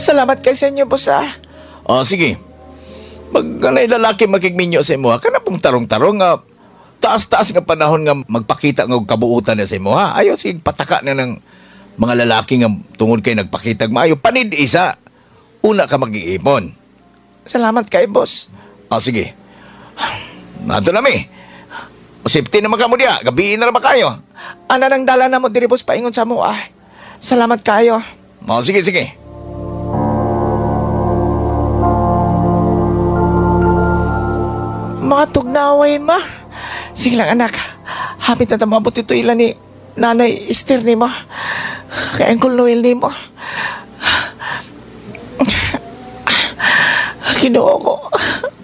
Salamat kay sa inyo, boss, ah. O, sige. Magkanay lalaki makigminyo sa imo, ha? Kana pong tarong-tarong nga taas-taas nga panahon nga magpakita nga og kabuutan na sa imo, ha? Ayaw sige pataka na ng mga lalaki nga tungod kay nagpakita maayo. Panid isa. Una ka mag-iipon. Salamat kay boss. O, sige. Nato na mi. Safety na magkamo diya. Gabiin na ba kayo? Ana nang dala na mo diri, boss, paingon sa mo, ah. Salamat kayo. O, sige, sige. Mga tugnaway, ma. Sige lang, anak. Hapit na tamabot ito ilan ni Nanay Esther ni mo. Kay Uncle Noel ni mo. Ginoo ko.